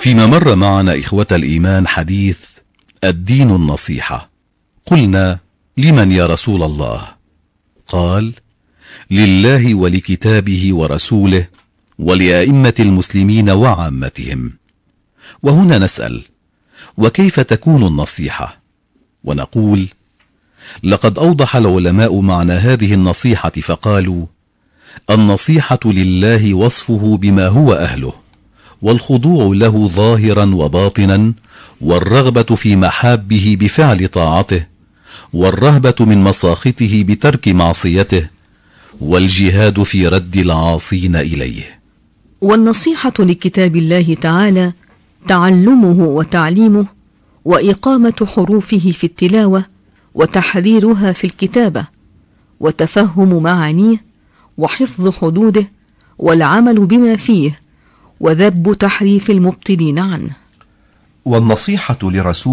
فيما مر معنا إخوة الإيمان حديث الدين النصيحة، قلنا: لمن يا رسول الله؟ قال: لله ولكتابه ورسوله ولأئمة المسلمين وعامتهم. وهنا نسأل: وكيف تكون النصيحة؟ ونقول: لقد أوضح العلماء معنى هذه النصيحة فقالوا: النصيحة لله وصفه بما هو أهله، والخضوع له ظاهرا وباطنا، والرغبة في محابه بفعل طاعته، والرهبة من مساخطه بترك معصيته، والجهاد في رد العاصين إليه. والنصيحة لكتاب الله تعالى تعلمه وتعليمه، وإقامة حروفه في التلاوة، وتحريرها في الكتابة، وتفهم معانيه، وحفظ حدوده، والعمل بما فيه، وذب تحريف المبطلين عنه. والنصيحة لرسول